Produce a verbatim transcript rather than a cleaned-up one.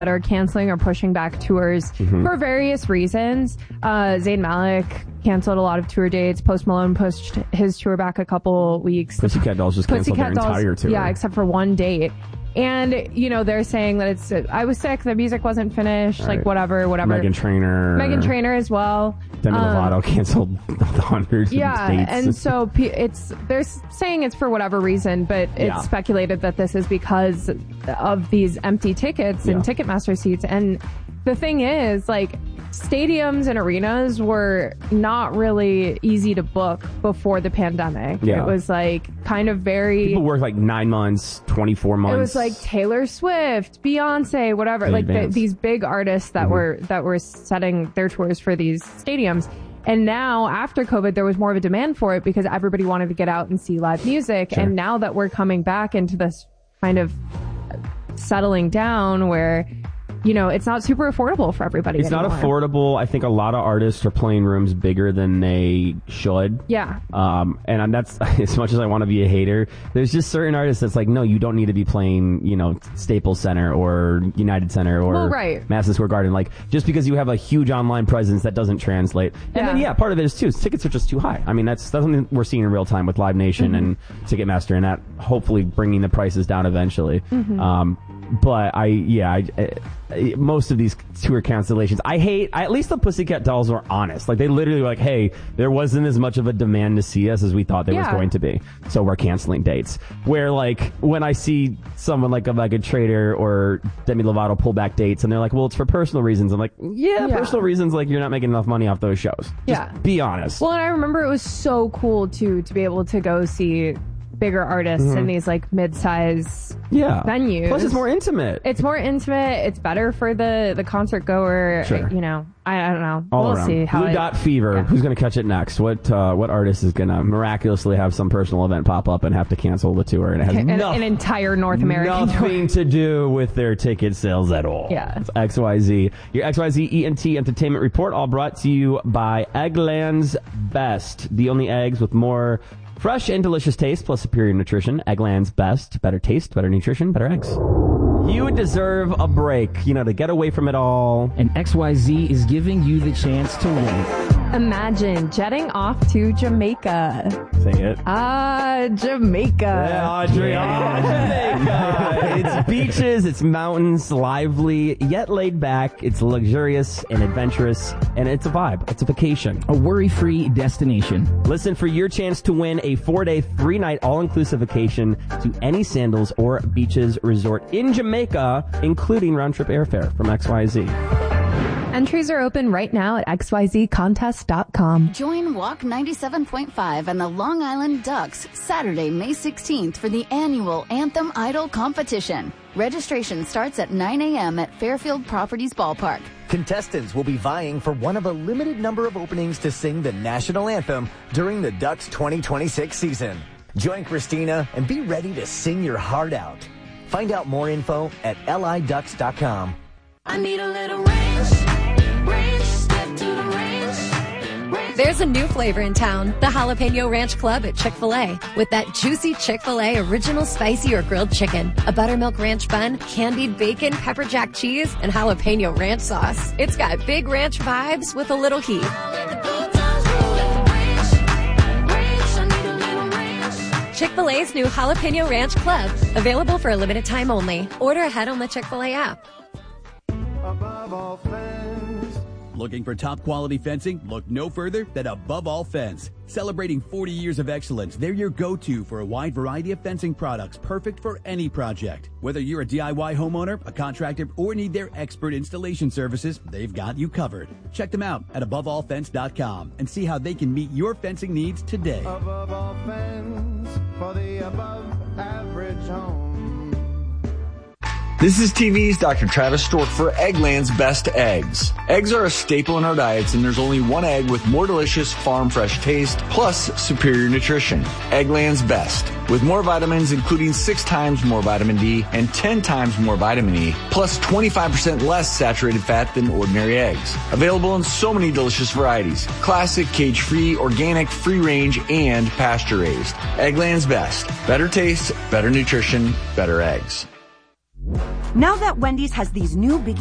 that are canceling or pushing back tours mm-hmm. for various reasons. Uh, Zayn Malik canceled a lot of tour dates. Post Malone pushed his tour back a couple weeks. Pussycat Dolls just canceled Pussycat their Dolls, entire tour. Yeah, except for one date. And, you know, they're saying that it's, I was sick, the music wasn't finished, right. like whatever, whatever. Meghan Trainor. Meghan Trainor as well. Demi um, Lovato canceled the hundreds yeah, of dates. and so it's, they're saying it's for whatever reason, but it's yeah. speculated that this is because of these empty tickets and yeah. Ticketmaster seats. And the thing is, like, stadiums and arenas were not really easy to book before the pandemic. Yeah. It was like kind of very... People worked like nine months, twenty-four months. It was like Taylor Swift, Beyonce, whatever. In like the, advance. these big artists that mm-hmm. were that were setting their tours for these stadiums. And now, after COVID, there was more of a demand for it because everybody wanted to get out and see live music. Sure. And now that we're coming back into this kind of settling down where... You know, it's not super affordable for everybody It's anymore. not affordable. I think a lot of artists are playing rooms bigger than they should. Yeah. Um, and that's, as much as I want to be a hater, there's just certain artists that's like, no, you don't need to be playing, you know, Staples Center or United Center or well, right. Madison Square Garden. Like, just because you have a huge online presence, that doesn't translate. And yeah. then, yeah, part of it is, too, tickets are just too high. I mean, that's, that's something we're seeing in real time with Live Nation mm-hmm. and Ticketmaster, and that hopefully bringing the prices down eventually. Mm-hmm. Um, but I, yeah, I, I, most of these tour cancellations, I hate, I, at least the Pussycat Dolls were honest. Like, they literally were like, hey, there wasn't as much of a demand to see us as we thought there yeah. was going to be. So we're canceling dates. Where, like, when I see someone like a Meghan Trainor or Demi Lovato pull back dates and they're like, well, it's for personal reasons. I'm like, yeah, yeah. personal reasons, like, you're not making enough money off those shows. Just yeah. be honest. Well, and I remember it was so cool, too, to be able to go see bigger artists mm-hmm. in these like mid-size yeah. venues. Plus, it's more intimate. It's more intimate. It's better for the, the concert goer. Sure. You know, I, I don't know. All we'll around. see how Blue it, Dot Fever. Yeah. Who's going to catch it next? What uh, what artist is going to miraculously have some personal event pop up and have to cancel the tour? And it has an, no, an entire North American nothing tour. to do with their ticket sales at all. Yeah. It's X Y Z. Your X Y Z E N T Entertainment Report, all brought to you by Eggland's Best. The only eggs with more fresh and delicious taste plus superior nutrition. Eggland's Best. Better taste, better nutrition, better eggs. You deserve a break, you know, to get away from it all. And X Y Z is giving you the chance to win. Imagine jetting off to Jamaica. Say it. Ah, Jamaica. Yeah, Audrey. Yeah. Oh, Jamaica. It's beaches, it's mountains, lively, yet laid back. It's luxurious and adventurous, and it's a vibe. It's a vacation. A worry-free destination. Listen for your chance to win a four-day, three-night all-inclusive vacation to any Sandals or Beaches resort in Jamaica, including round-trip airfare from X Y Z. Entries are open right now at X Y Z contest dot com. Join Walk ninety-seven point five and the Long Island Ducks Saturday, May sixteenth for the annual Anthem Idol competition. Registration starts at nine a.m. at Fairfield Properties Ballpark. Contestants will be vying for one of a limited number of openings to sing the national anthem during the Ducks twenty twenty-six season. Join Christina and be ready to sing your heart out. Find out more info at L I ducks dot com. I need a little range, range, step to the range, range. There's a new flavor in town, the Jalapeno Ranch Club at Chick-fil-A. With that juicy Chick-fil-A original spicy or grilled chicken, a buttermilk ranch bun, candied bacon, pepper jack cheese, and jalapeno ranch sauce. It's got big ranch vibes with a little heat. Chick-fil-A's new Jalapeno Ranch Club, available for a limited time only. Order ahead on the Chick-fil-A app. Above All Fence. Looking for top quality fencing? Look no further than Above All Fence. Celebrating forty years of excellence, they're your go-to for a wide variety of fencing products perfect for any project. Whether you're a D I Y homeowner, a contractor, or need their expert installation services, they've got you covered. Check them out at above all fence dot com and see how they can meet your fencing needs today. Above All Fence for the above average home. This is T V's Doctor Travis Stork for Eggland's Best Eggs. Eggs are a staple in our diets, and there's only one egg with more delicious farm fresh taste plus superior nutrition. Eggland's Best. With more vitamins, including six times more vitamin D and ten times more vitamin E, plus twenty-five percent less saturated fat than ordinary eggs. Available in so many delicious varieties. Classic, cage-free, organic, free-range, and pasture-raised. Eggland's Best. Better taste, better nutrition, better eggs. Now that Wendy's has these new Biggie